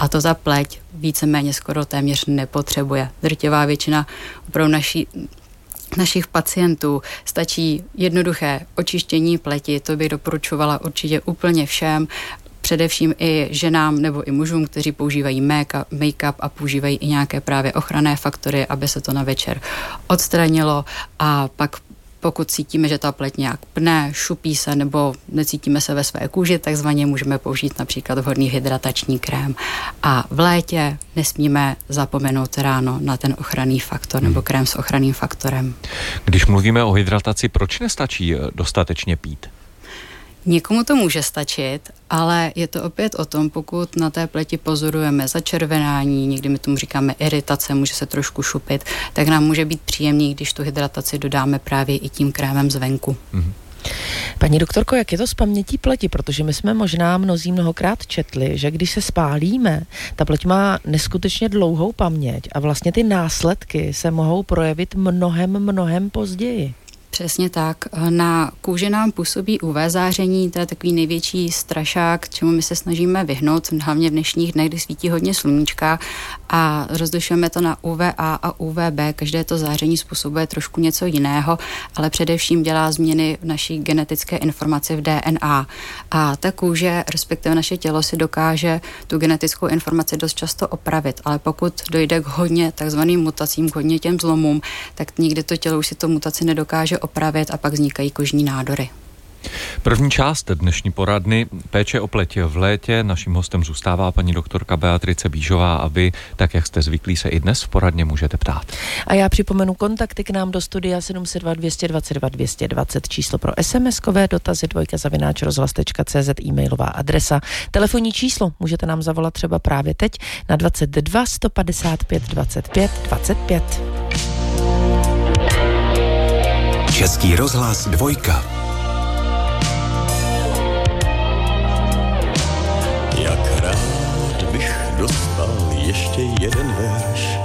A to ta pleť víceméně skoro téměř nepotřebuje. Drtivá většina opravdu našich pacientů stačí jednoduché očištění pleti, to bych doporučovala určitě úplně všem, především i ženám nebo i mužům, kteří používají make-up a používají i nějaké právě ochranné faktory, aby se to na večer odstranilo a pak pokud cítíme, že ta pleť nějak pne, šupí se nebo necítíme se ve své kůži, takzvaně můžeme použít například vhodný hydratační krém. A v létě nesmíme zapomenout ráno na ten ochranný faktor nebo krém s ochranným faktorem. Když mluvíme o hydrataci, proč nestačí dostatečně pít? Někomu to může stačit, ale je to opět o tom, pokud na té pleti pozorujeme začervenání, někdy my tomu říkáme iritace, může se trošku šupit, tak nám může být příjemný, když tu hydrataci dodáme právě i tím krémem zvenku. Paní doktorko, jak je to s pamětí pleti? Protože my jsme možná mnohokrát četli, že když se spálíme, ta pleť má neskutečně dlouhou paměť a vlastně ty následky se mohou projevit mnohem později. Přesně tak. Na kůži nám působí UV záření, to je takový největší strašák, čemu my se snažíme vyhnout, hlavně v dnešních dnech, kdy svítí hodně sluníčka a rozlišujeme to na UVA a UVB. Každé to záření způsobuje trošku něco jiného, ale především dělá změny v naší genetické informaci v DNA. A ta kůže, respektive naše tělo si dokáže tu genetickou informaci dost často opravit, ale pokud dojde k hodně takzvaným mutacím, k hodně těm zlomům, tak nikdy to tělo už si to mutaci nedokáže opravit a pak vznikají kožní nádory. První část dnešní poradny péče o pleť v létě. Naším hostem zůstává paní doktorka Beatrice Bížová a vy, tak jak jste zvyklí, se i dnes v poradně můžete ptát. A já připomenu kontakty k nám do studia 702 222 220, číslo pro SMS-kové dotazy @rozhlas.cz, e-mailová adresa. Telefonní číslo můžete nám zavolat třeba právě teď na 22 155 25 25. Český rozhlas 2. Jak rád bych dostal ještě jeden verš